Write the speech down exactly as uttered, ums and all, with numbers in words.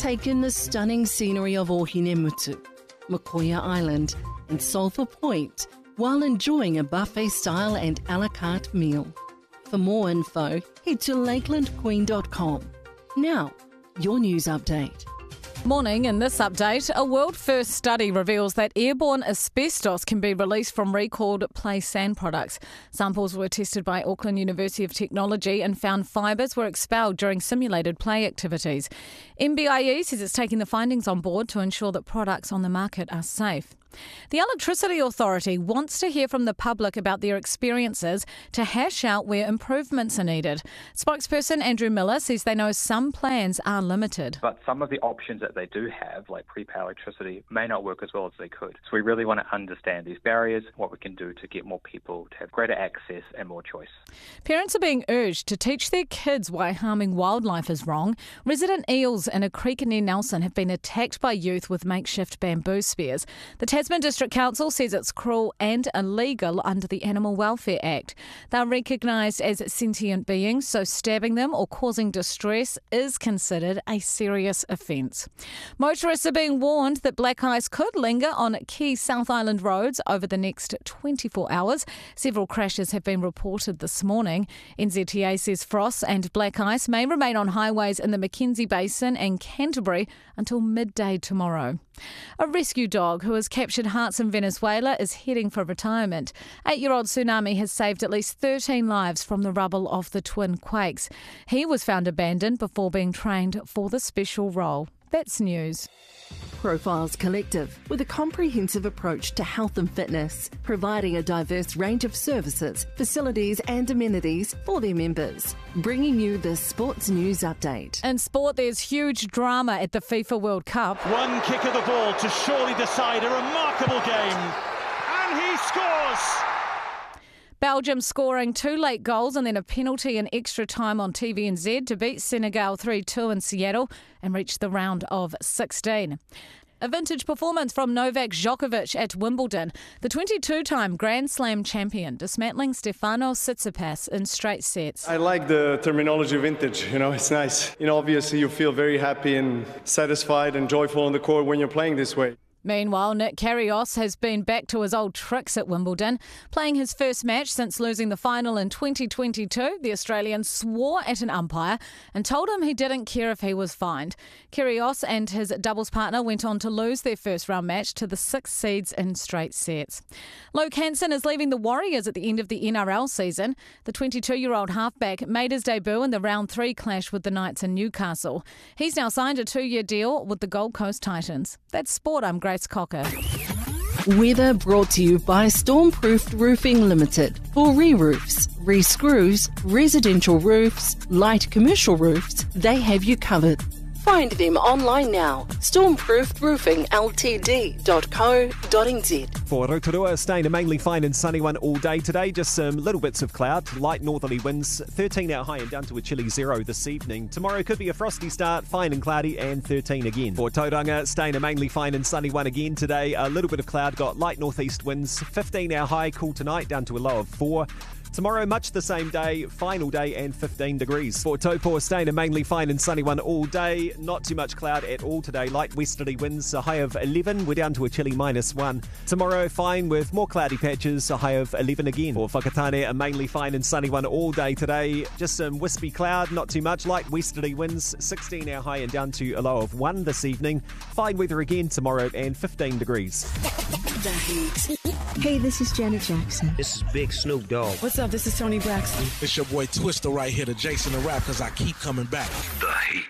Take in the stunning scenery of Ohinemutu, Makoia Island and Sulphur Point while enjoying a buffet-style and a la carte meal. For more info, head to lakeland queen dot com. Now, your news update. Morning. In this update, a world-first study reveals that airborne asbestos can be released from recalled play sand products. Samples were tested by Auckland University of Technology and found fibres were expelled during simulated play activities. M B I E says it's taking the findings on board to ensure that products on the market are safe. The Electricity Authority wants to hear from the public about their experiences to hash out where improvements are needed. Spokesperson Andrew Miller says they know some plans are limited. But some of the options that they do have, like pre-pay electricity, may not work as well as they could. So we really want to understand these barriers, what we can do to get more people to have greater access and more choice. Parents are being urged to teach their kids why harming wildlife is wrong. Resident eels in a creek near Nelson have been attacked by youth with makeshift bamboo spears. The Tasman District Council says it's cruel and illegal under the Animal Welfare Act. They're recognised as sentient beings, so stabbing them or causing distress is considered a serious offence. Motorists are being warned that black ice could linger on key South Island roads over the next twenty-four hours. Several crashes have been reported this morning. N Z T A says frost and black ice may remain on highways in the Mackenzie Basin and Canterbury until midday tomorrow. A rescue dog who has captured hearts in Venezuela is heading for retirement. Eight-year-old Tsunami has saved at least thirteen lives from the rubble of the twin quakes. He was found abandoned before being trained for the special role. That's news. Profiles Collective, with a comprehensive approach to health and fitness, providing a diverse range of services, facilities and amenities for their members. Bringing you the Sports News Update. In sport, there's huge drama at the FIFA World Cup. One kick of the ball to surely decide a remarkable game. And he scores! Belgium scoring two late goals and then a penalty in extra time on T V N Z to beat Senegal three two in Seattle and reach the round of sixteen. A vintage performance from Novak Djokovic at Wimbledon, the twenty-two-time Grand Slam champion, dismantling Stefanos Tsitsipas in straight sets. I like the terminology vintage, you know, it's nice. You know, obviously you feel very happy and satisfied and joyful on the court when you're playing this way. Meanwhile, Nick Kyrgios has been back to his old tricks at Wimbledon. Playing his first match since losing the final in twenty twenty-two, the Australian swore at an umpire and told him he didn't care if he was fined. Kyrgios and his doubles partner went on to lose their first round match to the six seeds in straight sets. Luke Hanson is leaving the Warriors at the end of the N R L season. The twenty-two-year-old halfback made his debut in the round three clash with the Knights in Newcastle. He's now signed a two-year deal with the Gold Coast Titans. That's sport. I'm Grace Cocker. Weather brought to you by Stormproofed Roofing Limited. For re-roofs, re-screws, residential roofs, light commercial roofs, they have you covered. Find them online now. stormproofed roofing l t d dot co dot n z. For Rotorua, staying a mainly fine and sunny one all day today. Just some little bits of cloud, light northerly winds, thirteen out high and down to a chilly zero this evening. Tomorrow could be a frosty start, fine and cloudy, and thirteen again. For Tauranga, staying a mainly fine and sunny one again today. A little bit of cloud, got light northeast winds, fifteen out high, cool tonight, down to a low of four. Tomorrow, much the same day, fine all day and fifteen degrees. For Taupo, staying a mainly fine and sunny one all day. Not too much cloud at all today. Light westerly winds, a high of eleven. We're down to a chilly minus one. Tomorrow, fine with more cloudy patches, a high of eleven again. For Whakatane, a mainly fine and sunny one all day today. Just some wispy cloud, not too much. Light westerly winds, sixteen our high and down to a low of one this evening. Fine weather again tomorrow and fifteen degrees. The Heat. Hey, this is Janet Jackson. This is Big Snoop Dogg. What's up? This is Tony Braxton. It's your boy Twister right here, the Jason the Rap, because I keep coming back. The Heat.